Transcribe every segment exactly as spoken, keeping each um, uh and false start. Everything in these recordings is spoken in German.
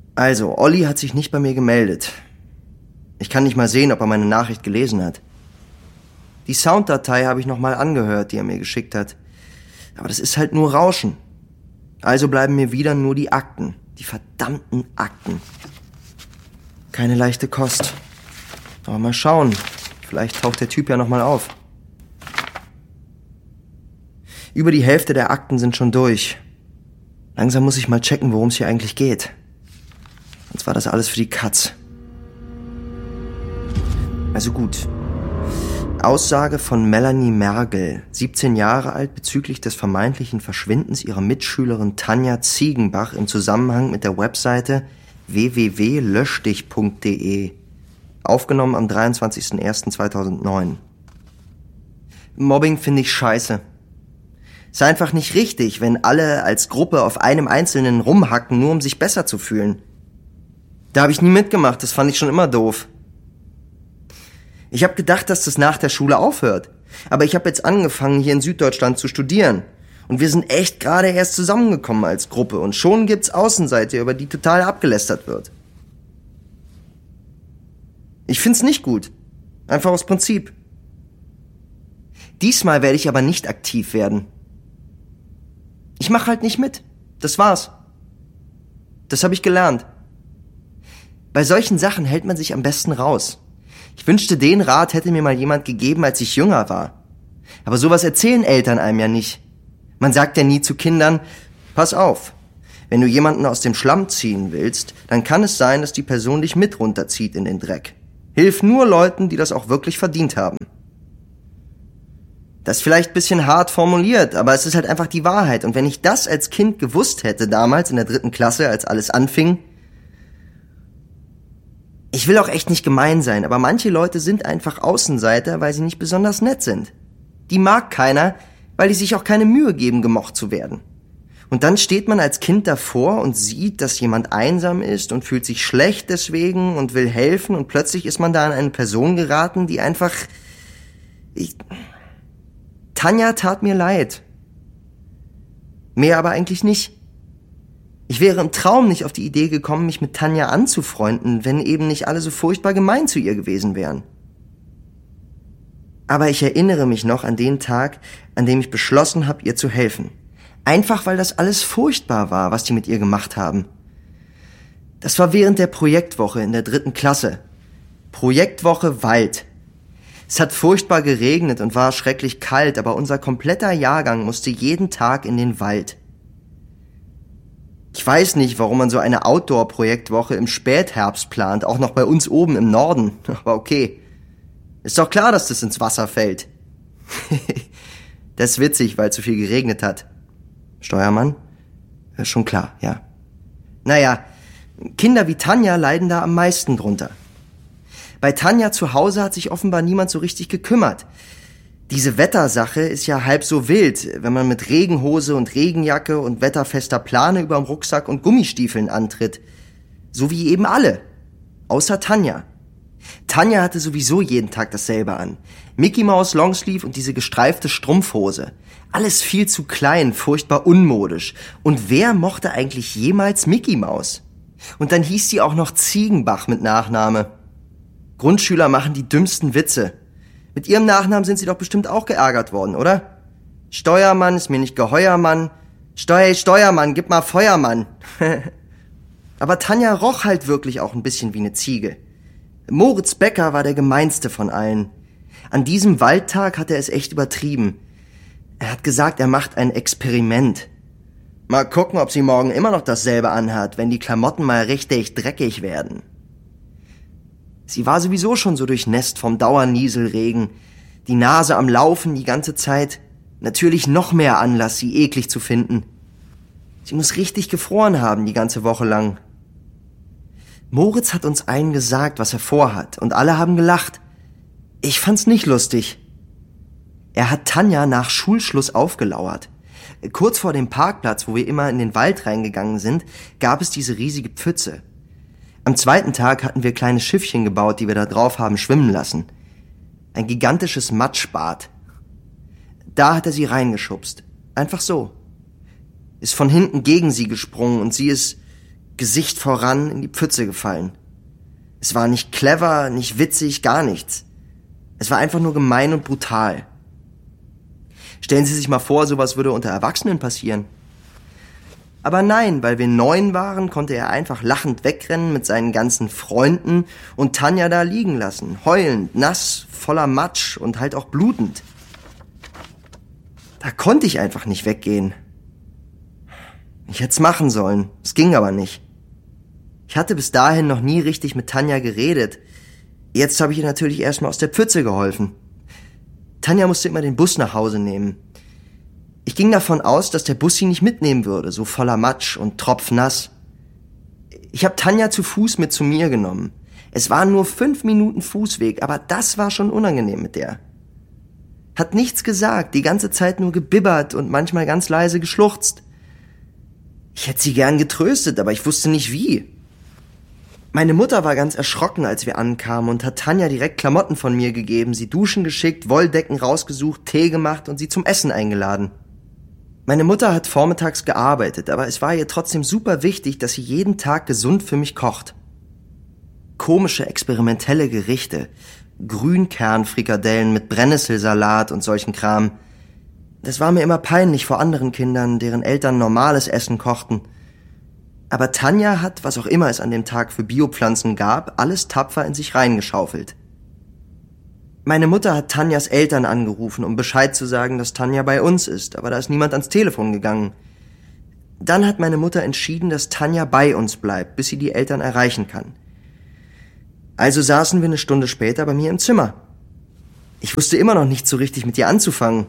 Also, Olli hat sich nicht bei mir gemeldet. Ich kann nicht mal sehen, ob er meine Nachricht gelesen hat. Die Sounddatei habe ich nochmal angehört, die er mir geschickt hat. Aber das ist halt nur Rauschen. Also bleiben mir wieder nur die Akten. Die verdammten Akten. Keine leichte Kost. Aber mal schauen. Vielleicht taucht der Typ ja nochmal auf. Über die Hälfte der Akten sind schon durch. Langsam muss ich mal checken, worum es hier eigentlich geht. Sonst war das alles für die Katz. Also gut. Aussage von Melanie Mergel, siebzehn Jahre alt, bezüglich des vermeintlichen Verschwindens ihrer Mitschülerin Tanja Ziegenbach im Zusammenhang mit der Webseite w w w punkt löschdich punkt d e. Aufgenommen am dreiundzwanzigsten ersten zweitausendneun. Mobbing finde ich scheiße. Ist einfach nicht richtig, wenn alle als Gruppe auf einem Einzelnen rumhacken, nur um sich besser zu fühlen. Da habe ich nie mitgemacht, das fand ich schon immer doof. Ich habe gedacht, dass das nach der Schule aufhört. Aber ich habe jetzt angefangen, hier in Süddeutschland zu studieren. Und wir sind echt gerade erst zusammengekommen als Gruppe. Und schon gibt's Außenseiter, über die total abgelästert wird. Ich find's nicht gut. Einfach aus Prinzip. Diesmal werde ich aber nicht aktiv werden. Ich mache halt nicht mit. Das war's. Das habe ich gelernt. Bei solchen Sachen hält man sich am besten raus. Ich wünschte, den Rat hätte mir mal jemand gegeben, als ich jünger war. Aber sowas erzählen Eltern einem ja nicht. Man sagt ja nie zu Kindern, pass auf, wenn du jemanden aus dem Schlamm ziehen willst, dann kann es sein, dass die Person dich mit runterzieht in den Dreck. Hilf nur Leuten, die das auch wirklich verdient haben. Das ist vielleicht ein bisschen hart formuliert, aber es ist halt einfach die Wahrheit. Und wenn ich das als Kind gewusst hätte, damals in der dritten Klasse, als alles anfing. Ich will auch echt nicht gemein sein, aber manche Leute sind einfach Außenseiter, weil sie nicht besonders nett sind. Die mag keiner, weil die sich auch keine Mühe geben, gemocht zu werden. Und dann steht man als Kind davor und sieht, dass jemand einsam ist und fühlt sich schlecht deswegen und will helfen und plötzlich ist man da an eine Person geraten, die einfach... Ich... Tanja tat mir leid. Mehr aber eigentlich nicht. Ich wäre im Traum nicht auf die Idee gekommen, mich mit Tanja anzufreunden, wenn eben nicht alle so furchtbar gemein zu ihr gewesen wären. Aber ich erinnere mich noch an den Tag, an dem ich beschlossen habe, ihr zu helfen. Einfach, weil das alles furchtbar war, was die mit ihr gemacht haben. Das war während der Projektwoche in der dritten Klasse. Projektwoche Wald. Es hat furchtbar geregnet und war schrecklich kalt, aber unser kompletter Jahrgang musste jeden Tag in den Wald. Ich weiß nicht, warum man so eine Outdoor-Projektwoche im Spätherbst plant, auch noch bei uns oben im Norden. Aber okay. Ist doch klar, dass das ins Wasser fällt. Das ist witzig, weil zu viel geregnet hat. Steuermann? Ist schon klar, ja. Naja, Kinder wie Tanja leiden da am meisten drunter. Bei Tanja zu Hause hat sich offenbar niemand so richtig gekümmert. Diese Wettersache ist ja halb so wild, wenn man mit Regenhose und Regenjacke und wetterfester Plane überm Rucksack und Gummistiefeln antritt. So wie eben alle. Außer Tanja. Tanja hatte sowieso jeden Tag dasselbe an. Mickey Mouse Longsleeve und diese gestreifte Strumpfhose. Alles viel zu klein, furchtbar unmodisch. Und wer mochte eigentlich jemals Mickey Mouse? Und dann hieß sie auch noch Ziegenbach mit Nachname. Grundschüler machen die dümmsten Witze. Mit ihrem Nachnamen sind sie doch bestimmt auch geärgert worden, oder? Steuermann ist mir nicht Geheuermann. Steuer, Steuermann, gib mal Feuermann. Aber Tanja roch halt wirklich auch ein bisschen wie eine Ziege. Moritz Becker war der gemeinste von allen. An diesem Waldtag hat er es echt übertrieben. Er hat gesagt, er macht ein Experiment. Mal gucken, ob sie morgen immer noch dasselbe anhat, wenn die Klamotten mal richtig dreckig werden. Sie war sowieso schon so durchnässt vom Dauernieselregen. Die Nase am Laufen die ganze Zeit. Natürlich noch mehr Anlass, sie eklig zu finden. Sie muss richtig gefroren haben die ganze Woche lang. Moritz hat uns allen gesagt, was er vorhat, und alle haben gelacht. Ich fand's nicht lustig. Er hat Tanja nach Schulschluss aufgelauert. Kurz vor dem Parkplatz, wo wir immer in den Wald reingegangen sind, gab es diese riesige Pfütze. Am zweiten Tag hatten wir kleine Schiffchen gebaut, die wir da drauf haben schwimmen lassen. Ein gigantisches Matschbad. Da hat er sie reingeschubst. Einfach so. Ist von hinten gegen sie gesprungen und sie ist Gesicht voran in die Pfütze gefallen. Es war nicht clever, nicht witzig, gar nichts. Es war einfach nur gemein und brutal. Stellen Sie sich mal vor, sowas würde unter Erwachsenen passieren. Aber nein, weil wir neun waren, konnte er einfach lachend wegrennen mit seinen ganzen Freunden und Tanja da liegen lassen, heulend, nass, voller Matsch und halt auch blutend. Da konnte ich einfach nicht weggehen. Ich hätte es machen sollen, es ging aber nicht. Ich hatte bis dahin noch nie richtig mit Tanja geredet. Jetzt habe ich ihr natürlich erstmal aus der Pfütze geholfen. Tanja musste immer den Bus nach Hause nehmen. Ich ging davon aus, dass der Bus sie nicht mitnehmen würde, so voller Matsch und tropfnass. Ich habe Tanja zu Fuß mit zu mir genommen. Es waren nur fünf Minuten Fußweg, aber das war schon unangenehm mit der. Hat nichts gesagt, die ganze Zeit nur gebibbert und manchmal ganz leise geschluchzt. Ich hätte sie gern getröstet, aber ich wusste nicht wie. Meine Mutter war ganz erschrocken, als wir ankamen und hat Tanja direkt Klamotten von mir gegeben, sie duschen geschickt, Wolldecken rausgesucht, Tee gemacht und sie zum Essen eingeladen. Meine Mutter hat vormittags gearbeitet, aber es war ihr trotzdem super wichtig, dass sie jeden Tag gesund für mich kocht. Komische, experimentelle Gerichte, Grünkernfrikadellen mit Brennnesselsalat und solchen Kram. Das war mir immer peinlich vor anderen Kindern, deren Eltern normales Essen kochten. Aber Tanja hat, was auch immer es an dem Tag für Biopflanzen gab, alles tapfer in sich reingeschaufelt. Meine Mutter hat Tanjas Eltern angerufen, um Bescheid zu sagen, dass Tanja bei uns ist, aber da ist niemand ans Telefon gegangen. Dann hat meine Mutter entschieden, dass Tanja bei uns bleibt, bis sie die Eltern erreichen kann. Also saßen wir eine Stunde später bei mir im Zimmer. Ich wusste immer noch nicht so richtig mit ihr anzufangen.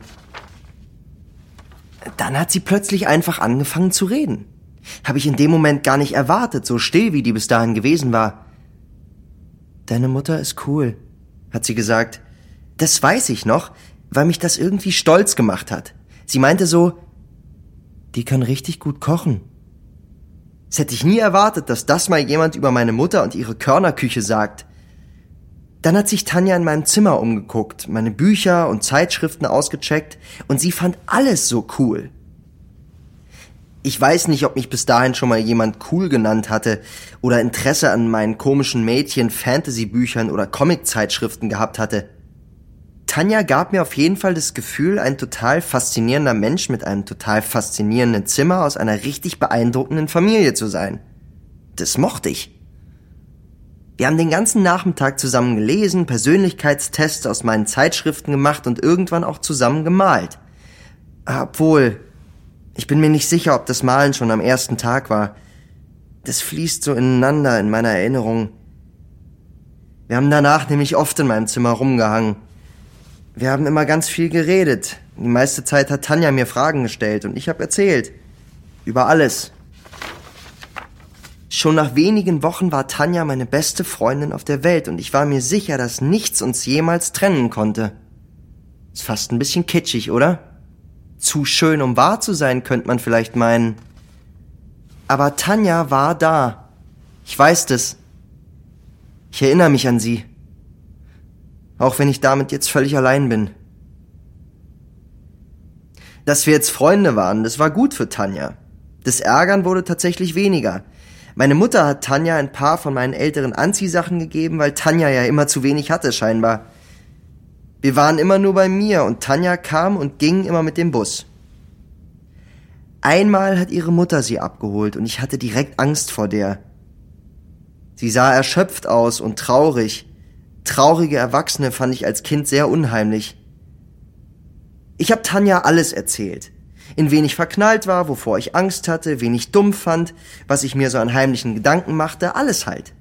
Dann hat sie plötzlich einfach angefangen zu reden. Habe ich in dem Moment gar nicht erwartet, so still wie die bis dahin gewesen war. Deine Mutter ist cool, hat sie gesagt. Das weiß ich noch, weil mich das irgendwie stolz gemacht hat. Sie meinte so, die kann richtig gut kochen. Das hätte ich nie erwartet, dass das mal jemand über meine Mutter und ihre Körnerküche sagt. Dann hat sich Tanja in meinem Zimmer umgeguckt, meine Bücher und Zeitschriften ausgecheckt und sie fand alles so cool. Ich weiß nicht, ob mich bis dahin schon mal jemand cool genannt hatte oder Interesse an meinen komischen Mädchen, Fantasy-Büchern oder Comic-Zeitschriften gehabt hatte. Tanja gab mir auf jeden Fall das Gefühl, ein total faszinierender Mensch mit einem total faszinierenden Zimmer aus einer richtig beeindruckenden Familie zu sein. Das mochte ich. Wir haben den ganzen Nachmittag zusammen gelesen, Persönlichkeitstests aus meinen Zeitschriften gemacht und irgendwann auch zusammen gemalt. Obwohl, ich bin mir nicht sicher, ob das Malen schon am ersten Tag war. Das fließt so ineinander in meiner Erinnerung. Wir haben danach nämlich oft in meinem Zimmer rumgehangen. Wir haben immer ganz viel geredet. Die meiste Zeit hat Tanja mir Fragen gestellt und ich habe erzählt. Über alles. Schon nach wenigen Wochen war Tanja meine beste Freundin auf der Welt und ich war mir sicher, dass nichts uns jemals trennen konnte. Ist fast ein bisschen kitschig, oder? Zu schön, um wahr zu sein, könnte man vielleicht meinen. Aber Tanja war da. Ich weiß das. Ich erinnere mich an sie. Auch wenn ich damit jetzt völlig allein bin. Dass wir jetzt Freunde waren, das war gut für Tanja. Das Ärgern wurde tatsächlich weniger. Meine Mutter hat Tanja ein paar von meinen älteren Anziehsachen gegeben, weil Tanja ja immer zu wenig hatte, scheinbar. Wir waren immer nur bei mir und Tanja kam und ging immer mit dem Bus. Einmal hat ihre Mutter sie abgeholt und ich hatte direkt Angst vor der. Sie sah erschöpft aus und traurig. Traurige Erwachsene fand ich als Kind sehr unheimlich. Ich habe Tanja alles erzählt. In wen ich verknallt war, wovor ich Angst hatte, wen ich dumm fand, was ich mir so an heimlichen Gedanken machte, alles halt.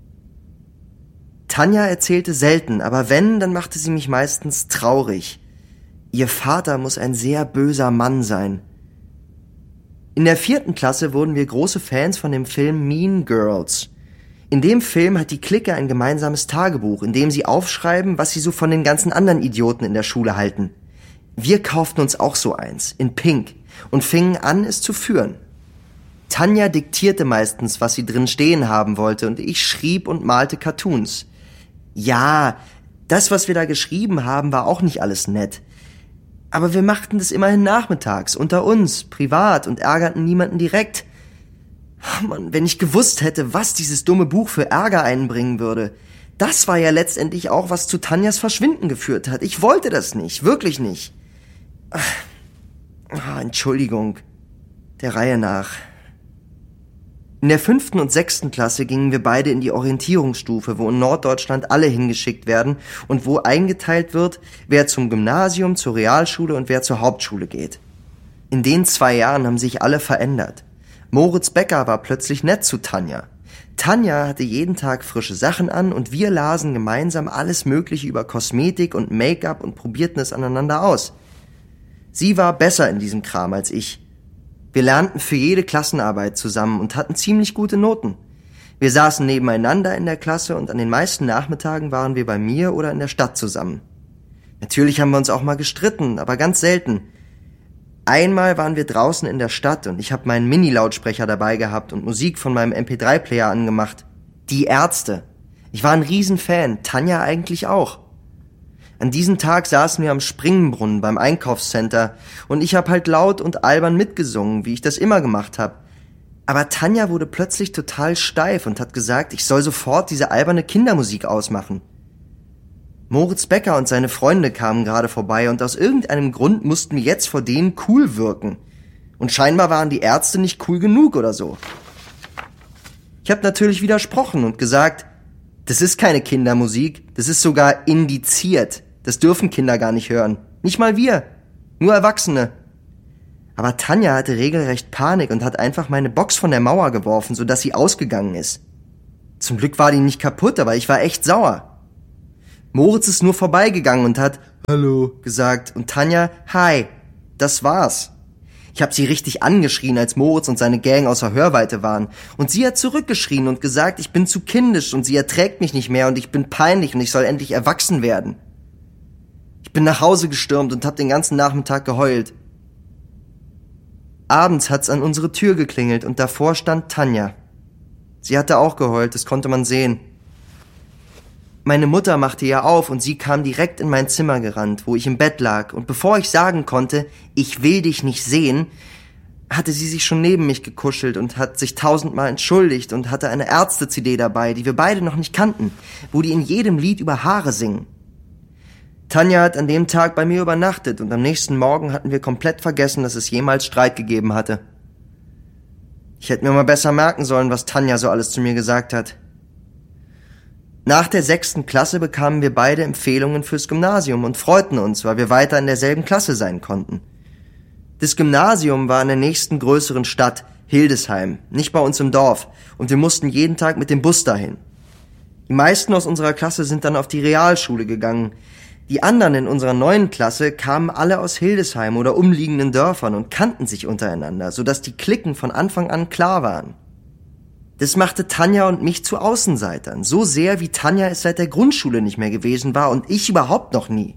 Tanja erzählte selten, aber wenn, dann machte sie mich meistens traurig. Ihr Vater muss ein sehr böser Mann sein. In der vierten Klasse wurden wir große Fans von dem Film Mean Girls. In dem Film hat die Clique ein gemeinsames Tagebuch, in dem sie aufschreiben, was sie so von den ganzen anderen Idioten in der Schule halten. Wir kauften uns auch so eins, in Pink, und fingen an, es zu führen. Tanja diktierte meistens, was sie drin stehen haben wollte, und ich schrieb und malte Cartoons. Ja, das, was wir da geschrieben haben, war auch nicht alles nett. Aber wir machten das immerhin nachmittags, unter uns, privat und ärgerten niemanden direkt. Oh Mann, wenn ich gewusst hätte, was dieses dumme Buch für Ärger einbringen würde. Das war ja letztendlich auch, was zu Tanjas Verschwinden geführt hat. Ich wollte das nicht, wirklich nicht. Ach, ah, Entschuldigung. Der Reihe nach. In der fünften und sechsten Klasse gingen wir beide in die Orientierungsstufe, wo in Norddeutschland alle hingeschickt werden und wo eingeteilt wird, wer zum Gymnasium, zur Realschule und wer zur Hauptschule geht. In den zwei Jahren haben sich alle verändert. Moritz Becker war plötzlich nett zu Tanja. Tanja hatte jeden Tag frische Sachen an und wir lasen gemeinsam alles Mögliche über Kosmetik und Make-up und probierten es aneinander aus. Sie war besser in diesem Kram als ich. Wir lernten für jede Klassenarbeit zusammen und hatten ziemlich gute Noten. Wir saßen nebeneinander in der Klasse und an den meisten Nachmittagen waren wir bei mir oder in der Stadt zusammen. Natürlich haben wir uns auch mal gestritten, aber ganz selten. Einmal waren wir draußen in der Stadt und ich habe meinen Mini-Lautsprecher dabei gehabt und Musik von meinem M P drei Player angemacht. Die Ärzte. Ich war ein Riesenfan, Tanja eigentlich auch. An diesem Tag saßen wir am Springbrunnen beim Einkaufscenter und ich habe halt laut und albern mitgesungen, wie ich das immer gemacht habe. Aber Tanja wurde plötzlich total steif und hat gesagt, ich soll sofort diese alberne Kindermusik ausmachen. Moritz Becker und seine Freunde kamen gerade vorbei und aus irgendeinem Grund mussten wir jetzt vor denen cool wirken. Und scheinbar waren die Ärzte nicht cool genug oder so. Ich habe natürlich widersprochen und gesagt, das ist keine Kindermusik, das ist sogar indiziert. Das dürfen Kinder gar nicht hören. Nicht mal wir. Nur Erwachsene. Aber Tanja hatte regelrecht Panik und hat einfach meine Box von der Mauer geworfen, sodass sie ausgegangen ist. Zum Glück war die nicht kaputt, aber ich war echt sauer. Moritz ist nur vorbeigegangen und hat Hallo gesagt und Tanja Hi. Das war's. Ich habe sie richtig angeschrien, als Moritz und seine Gang außer Hörweite waren. Und sie hat zurückgeschrien und gesagt, ich bin zu kindisch und sie erträgt mich nicht mehr und ich bin peinlich und ich soll endlich erwachsen werden. Ich bin nach Hause gestürmt und habe den ganzen Nachmittag geheult. Abends hat's an unsere Tür geklingelt und davor stand Tanja. Sie hatte auch geheult, das konnte man sehen. Meine Mutter machte ja auf und sie kam direkt in mein Zimmer gerannt, wo ich im Bett lag. Und bevor ich sagen konnte, ich will dich nicht sehen, hatte sie sich schon neben mich gekuschelt und hat sich tausendmal entschuldigt und hatte eine Ärzte-C D dabei, die wir beide noch nicht kannten, wo die in jedem Lied über Haare singen. Tanja hat an dem Tag bei mir übernachtet und am nächsten Morgen hatten wir komplett vergessen, dass es jemals Streit gegeben hatte. Ich hätte mir mal besser merken sollen, was Tanja so alles zu mir gesagt hat. Nach der sechsten Klasse bekamen wir beide Empfehlungen fürs Gymnasium und freuten uns, weil wir weiter in derselben Klasse sein konnten. Das Gymnasium war in der nächsten größeren Stadt, Hildesheim, nicht bei uns im Dorf, und wir mussten jeden Tag mit dem Bus dahin. Die meisten aus unserer Klasse sind dann auf die Realschule gegangen. Die anderen in unserer neuen Klasse kamen alle aus Hildesheim oder umliegenden Dörfern und kannten sich untereinander, sodass die Cliquen von Anfang an klar waren. Das machte Tanja und mich zu Außenseitern, so sehr wie Tanja es seit der Grundschule nicht mehr gewesen war und ich überhaupt noch nie.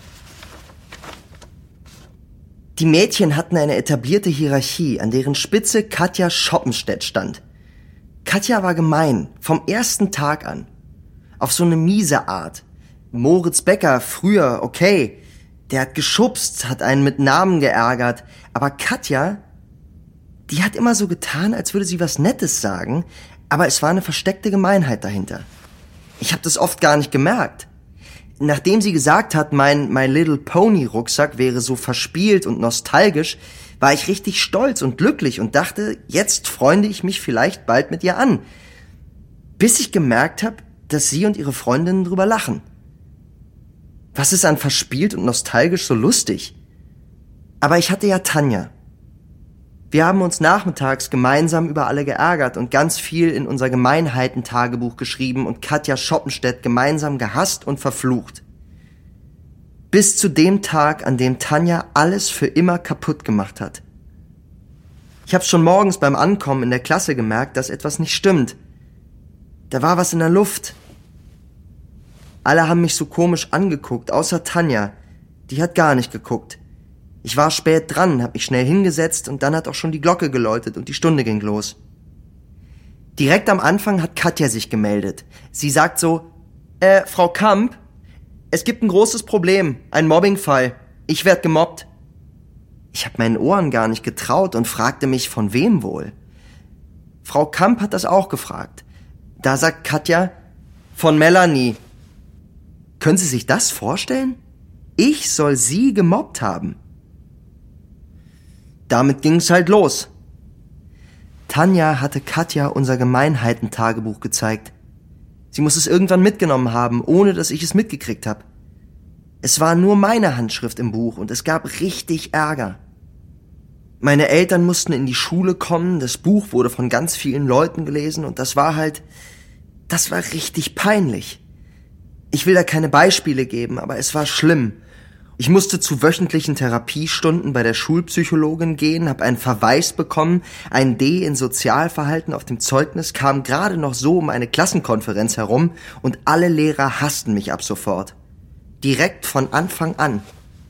Die Mädchen hatten eine etablierte Hierarchie, an deren Spitze Katja Schoppenstedt stand. Katja war gemein, vom ersten Tag an. Auf so eine miese Art. Moritz Becker, früher, okay, der hat geschubst, hat einen mit Namen geärgert, aber Katja, die hat immer so getan, als würde sie was Nettes sagen, aber es war eine versteckte Gemeinheit dahinter. Ich habe das oft gar nicht gemerkt. Nachdem sie gesagt hat, mein My Little Pony Rucksack wäre so verspielt und nostalgisch, war ich richtig stolz und glücklich und dachte, jetzt freunde ich mich vielleicht bald mit ihr an. Bis ich gemerkt habe, dass sie und ihre Freundinnen drüber lachen. Was ist an verspielt und nostalgisch so lustig? Aber ich hatte ja Tanja. Wir haben uns nachmittags gemeinsam über alle geärgert und ganz viel in unser Gemeinheiten-Tagebuch geschrieben und Katja Schoppenstedt gemeinsam gehasst und verflucht. Bis zu dem Tag, an dem Tanja alles für immer kaputt gemacht hat. Ich hab's schon morgens beim Ankommen in der Klasse gemerkt, dass etwas nicht stimmt. Da war was in der Luft. Alle haben mich so komisch angeguckt, außer Tanja. Die hat gar nicht geguckt. Ich war spät dran, hab mich schnell hingesetzt und dann hat auch schon die Glocke geläutet und die Stunde ging los. Direkt am Anfang hat Katja sich gemeldet. Sie sagt so, äh, Frau Kamp, es gibt ein großes Problem, ein Mobbingfall. Ich werd gemobbt. Ich hab meinen Ohren gar nicht getraut und fragte mich, von wem wohl? Frau Kamp hat das auch gefragt. Da sagt Katja, von Melanie. Können Sie sich das vorstellen? Ich soll sie gemobbt haben. Damit ging's halt los. Tanja hatte Katja unser Gemeinheiten-Tagebuch gezeigt. Sie muss es irgendwann mitgenommen haben, ohne dass ich es mitgekriegt habe. Es war nur meine Handschrift im Buch und es gab richtig Ärger. Meine Eltern mussten in die Schule kommen, das Buch wurde von ganz vielen Leuten gelesen und das war halt, das war richtig peinlich. Ich will da keine Beispiele geben, aber es war schlimm. Ich musste zu wöchentlichen Therapiestunden bei der Schulpsychologin gehen, habe einen Verweis bekommen, ein D in Sozialverhalten auf dem Zeugnis, kam gerade noch so um eine Klassenkonferenz herum und alle Lehrer hassten mich ab sofort. Direkt von Anfang an.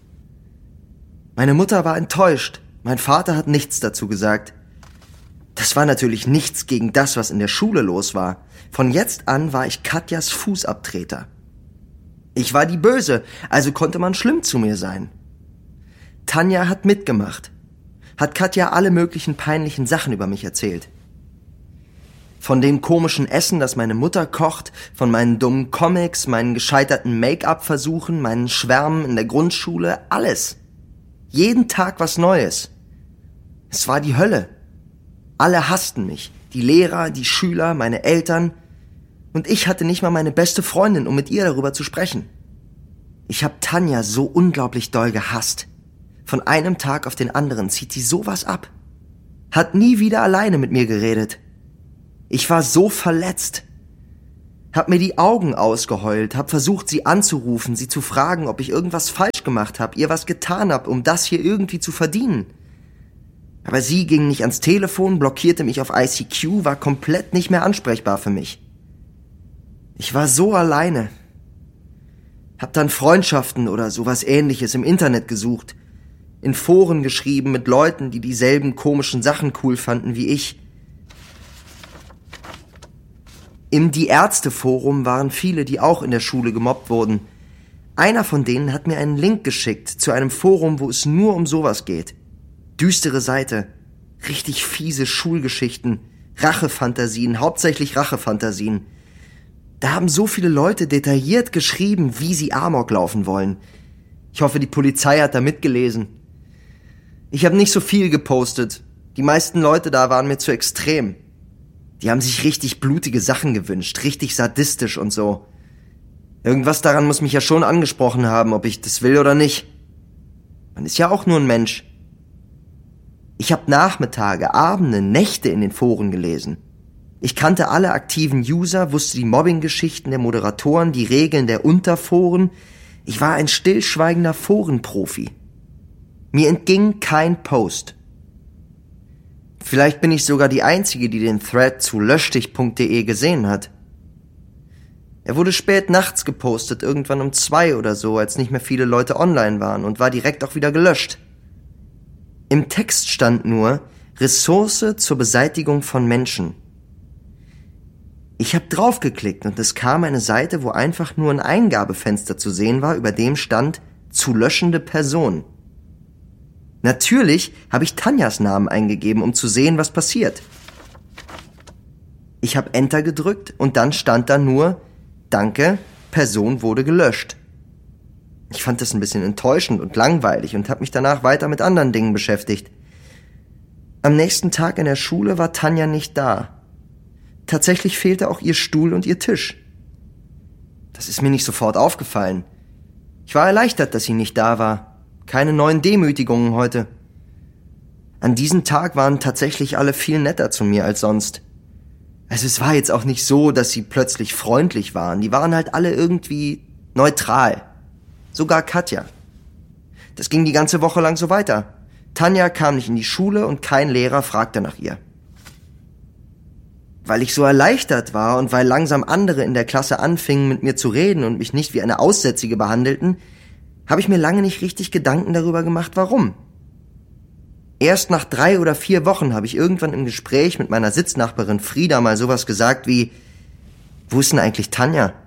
Meine Mutter war enttäuscht, mein Vater hat nichts dazu gesagt. Das war natürlich nichts gegen das, was in der Schule los war. Von jetzt an war ich Katjas Fußabtreter. Ich war die Böse, also konnte man schlimm zu mir sein. Tanja hat mitgemacht, hat Katja alle möglichen peinlichen Sachen über mich erzählt. Von dem komischen Essen, das meine Mutter kocht, von meinen dummen Comics, meinen gescheiterten Make-up-Versuchen, meinen Schwärmen in der Grundschule, alles. Jeden Tag was Neues. Es war die Hölle. Alle hassten mich, die Lehrer, die Schüler, meine Eltern. Und ich hatte nicht mal meine beste Freundin, um mit ihr darüber zu sprechen. Ich habe Tanja so unglaublich doll gehasst. Von einem Tag auf den anderen zieht sie sowas ab. Hat nie wieder alleine mit mir geredet. Ich war so verletzt. Hab mir die Augen ausgeheult, hab versucht, sie anzurufen, sie zu fragen, ob ich irgendwas falsch gemacht habe, ihr was getan hab, um das hier irgendwie zu verdienen. Aber sie ging nicht ans Telefon, blockierte mich auf I C Q, war komplett nicht mehr ansprechbar für mich. Ich war so alleine. Hab dann Freundschaften oder sowas Ähnliches im Internet gesucht. In Foren geschrieben mit Leuten, die dieselben komischen Sachen cool fanden wie ich. Im Die-Ärzte-Forum waren viele, die auch in der Schule gemobbt wurden. Einer von denen hat mir einen Link geschickt zu einem Forum, wo es nur um sowas geht. Düstere Seite. Richtig fiese Schulgeschichten. Rachefantasien, hauptsächlich Rachefantasien. Da haben so viele Leute detailliert geschrieben, wie sie Amok laufen wollen. Ich hoffe, die Polizei hat da mitgelesen. Ich habe nicht so viel gepostet. Die meisten Leute da waren mir zu extrem. Die haben sich richtig blutige Sachen gewünscht, richtig sadistisch und so. Irgendwas daran muss mich ja schon angesprochen haben, ob ich das will oder nicht. Man ist ja auch nur ein Mensch. Ich habe Nachmittage, Abende, Nächte in den Foren gelesen. Ich kannte alle aktiven User, wusste die Mobbing-Geschichten der Moderatoren, die Regeln der Unterforen. Ich war ein stillschweigender Forenprofi. Mir entging kein Post. Vielleicht bin ich sogar die Einzige, die den Thread zu löschdich punkt de gesehen hat. Er wurde spät nachts gepostet, irgendwann um zwei oder so, als nicht mehr viele Leute online waren und war direkt auch wieder gelöscht. Im Text stand nur Ressource zur Beseitigung von Menschen. Ich habe draufgeklickt und es kam eine Seite, wo einfach nur ein Eingabefenster zu sehen war, über dem stand zu löschende Person. Natürlich habe ich Tanjas Namen eingegeben, um zu sehen, was passiert. Ich habe Enter gedrückt und dann stand da nur Danke, Person wurde gelöscht. Ich fand das ein bisschen enttäuschend und langweilig und habe mich danach weiter mit anderen Dingen beschäftigt. Am nächsten Tag in der Schule war Tanja nicht da. Tatsächlich fehlte auch ihr Stuhl und ihr Tisch. Das ist mir nicht sofort aufgefallen. Ich war erleichtert, dass sie nicht da war. Keine neuen Demütigungen heute. An diesem Tag waren tatsächlich alle viel netter zu mir als sonst. Also es war jetzt auch nicht so, dass sie plötzlich freundlich waren. Die waren halt alle irgendwie neutral. Sogar Katja. Das ging die ganze Woche lang so weiter. Tanja kam nicht in die Schule und kein Lehrer fragte nach ihr. Weil ich so erleichtert war und weil langsam andere in der Klasse anfingen, mit mir zu reden und mich nicht wie eine Aussätzige behandelten, habe ich mir lange nicht richtig Gedanken darüber gemacht, warum. Erst nach drei oder vier Wochen habe ich irgendwann im Gespräch mit meiner Sitznachbarin Frieda mal sowas gesagt wie, wo ist denn eigentlich Tanja?